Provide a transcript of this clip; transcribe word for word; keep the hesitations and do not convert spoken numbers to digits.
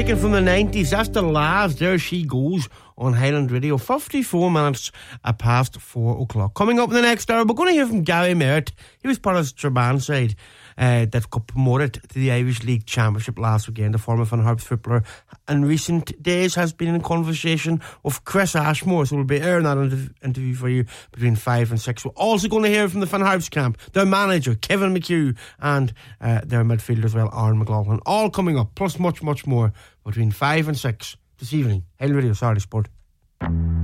Taken from the nineties, that's The Lads. There she goes on Highland Radio. fifty-four minutes uh, past four o'clock. Coming up in the next hour, we're going to hear from Gary Merritt. He was part of the Strabane side uh, that got promoted to the Irish League Championship last weekend. The former Finn Harps footballer in recent days has been in conversation with Chris Ashmore, so we'll be airing that inter- interview for you between five and six. We're also going to hear from the Finn Harps camp, their manager Kevin McHugh, and uh, their midfielder as well, Aaron McLaughlin. All coming up, plus much much more between five and six this evening. Highland Radio Saturday Sport.